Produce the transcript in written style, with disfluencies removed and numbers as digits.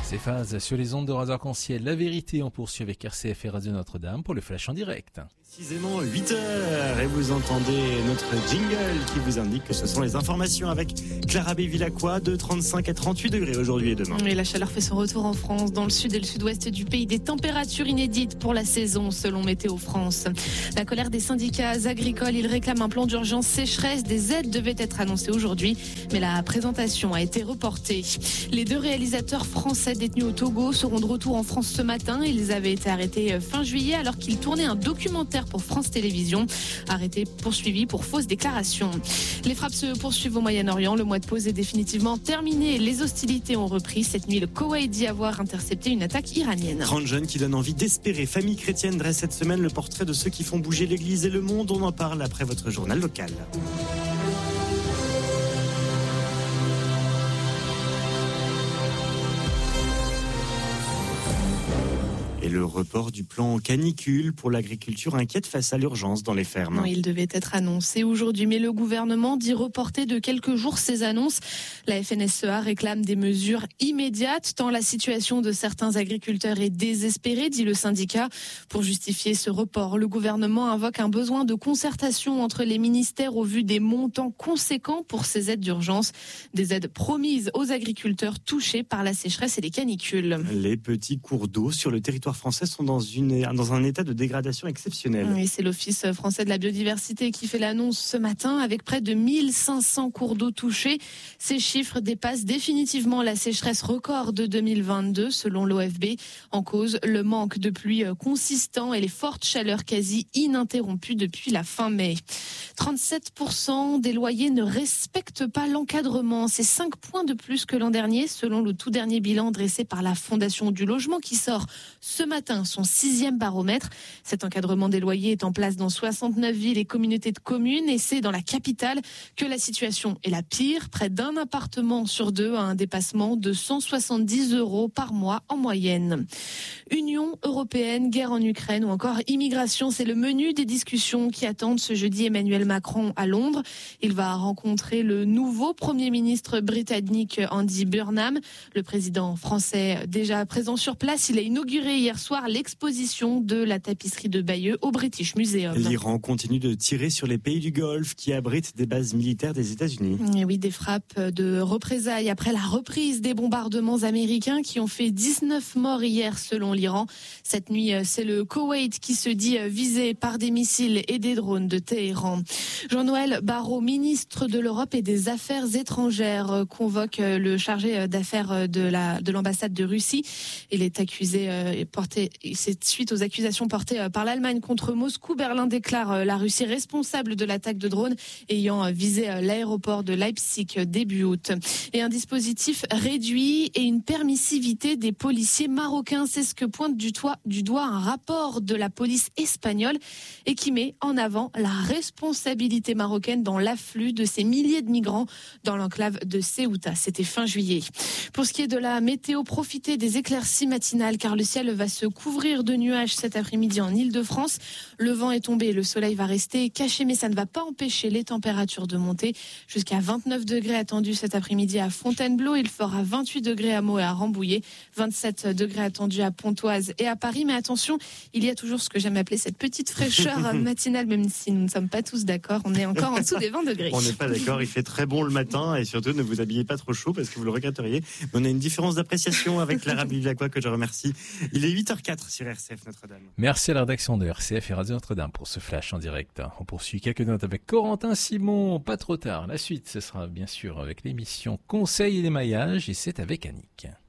C'est Phase sur les ondes de Radio Arc-en-Ciel. La vérité, on poursuit avec RCF et Radio Notre-Dame pour le flash en direct. Précisément 8h et vous entendez notre jingle qui vous indique que ce sont les informations avec Clara Bévilacqua de 35 à 38 degrés aujourd'hui et demain. Et la chaleur fait son retour en France, dans le sud et le sud-ouest du pays. Des températures inédites pour la saison selon Météo France. La colère des syndicats agricoles, ils réclament un plan d'urgence sécheresse. Des aides devaient être annoncées aujourd'hui, mais la présentation a été reportée. Les deux réalisateurs français détenus au Togo seront de retour en France ce matin. Ils avaient été arrêtés fin juillet alors qu'ils tournaient un documentaire pour France Télévisions. Arrêtés, poursuivis pour fausses déclarations. Les frappes se poursuivent au Moyen-Orient. Le mois de pause est définitivement terminé. Les hostilités ont repris. Cette nuit, le Koweït dit avoir intercepté une attaque iranienne. 30 jeunes qui donnent envie d'espérer. Famille chrétienne dresse cette semaine le portrait de ceux qui font bouger l'Église et le monde. On en parle après votre journal local. Et le report du plan canicule pour l'agriculture inquiète face à l'urgence dans les fermes. Non, il devait être annoncé aujourd'hui, mais le gouvernement dit reporter de quelques jours ces annonces. La FNSEA réclame des mesures immédiates, tant la situation de certains agriculteurs est désespérée, dit le syndicat. Pour justifier ce report, le gouvernement invoque un besoin de concertation entre les ministères au vu des montants conséquents pour ces aides d'urgence. Des aides promises aux agriculteurs touchés par la sécheresse et les canicules. Les petits cours d'eau sur le territoire français sont dans un état de dégradation exceptionnel. Et c'est l'Office français de la biodiversité qui fait l'annonce ce matin avec près de 1500 cours d'eau touchés. Ces chiffres dépassent définitivement la sécheresse record de 2022 selon l'OFB. En cause, le manque de pluie consistant et les fortes chaleurs quasi ininterrompues depuis la fin mai. 37% des loyers ne respectent pas l'encadrement. C'est 5 points de plus que l'an dernier selon le tout dernier bilan dressé par la Fondation du Logement qui sort ce matin son 6e baromètre. Cet encadrement des loyers est en place dans 69 villes et communautés de communes et c'est dans la capitale que la situation est la pire. Près d'un appartement sur deux a un dépassement de 170 € par mois en moyenne. Union européenne, guerre en Ukraine ou encore immigration, c'est le menu des discussions qui attendent ce jeudi Emmanuel Macron à Londres. Il va rencontrer le nouveau Premier ministre britannique Andy Burnham. Le président français déjà présent sur place, il a inauguré hier soir l'exposition de la tapisserie de Bayeux au British Museum. L'Iran continue de tirer sur les pays du Golfe qui abritent des bases militaires des États-Unis. Et oui, des frappes de représailles après la reprise des bombardements américains qui ont fait 19 morts hier selon l'Iran. Cette nuit, c'est le Koweït qui se dit visé par des missiles et des drones de Téhéran. Jean-Noël Barrot, ministre de l'Europe et des Affaires étrangères, convoque le chargé d'affaires de l'ambassade de Russie. Il est accusé c'est suite aux accusations portées par l'Allemagne contre Moscou. Berlin déclare la Russie responsable de l'attaque de drones ayant visé l'aéroport de Leipzig début août. Et un dispositif réduit et une permissivité des policiers marocains, c'est ce que pointe du doigt un rapport de la police espagnole et qui met en avant la responsabilité marocaine dans l'afflux de ces milliers de migrants dans l'enclave de Ceuta. C'était fin juillet. Pour ce qui est de la météo, profitez des éclaircies matinales car le ciel va se couvrir de nuages cet après-midi en Île-de-France. Le vent est tombé, le soleil va rester caché, mais ça ne va pas empêcher les températures de monter. Jusqu'à 29 degrés attendus cet après-midi à Fontainebleau. Il fera 28 degrés à Meaux et à Rambouillet, 27 degrés attendus à Pontoise et à Paris. Mais attention, il y a toujours ce que j'aime appeler cette petite fraîcheur matinale, même si nous ne sommes pas tous d'accord. On est encore en dessous des 20 degrés. On n'est pas d'accord, il fait très bon le matin et surtout ne vous habillez pas trop chaud parce que vous le regretteriez. Mais on a une différence d'appréciation avec Clara Bévilacqua que je remercie. Il est 8h04 sur RCF Notre-Dame. Merci à la rédaction de RCF et Radio Notre-Dame pour ce flash en direct. On poursuit quelques notes avec Corentin Simon, pas trop tard. La suite, ce sera bien sûr avec l'émission Conseil et d'émaillage et c'est avec Annick.